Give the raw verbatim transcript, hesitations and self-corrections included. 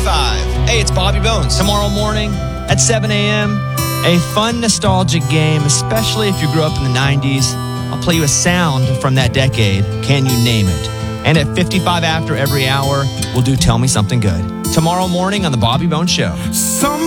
five. Hey, it's Bobby Bones. Tomorrow morning at seven a.m., a fun nostalgic game, especially if you grew up in the nineties. I'll play you a sound from that decade. Can you name it? And at fifty-five after every hour, we'll do Tell Me Something Good. Tomorrow morning on The Bobby Bones Show. Some